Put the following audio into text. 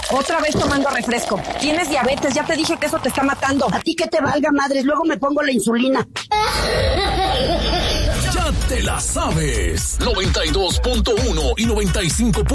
Otra vez tomando refresco. Tienes diabetes, ya te dije que eso te está matando. A ti que te valga, madres, luego me pongo la insulina. Ya te la sabes. 92.1 y 95.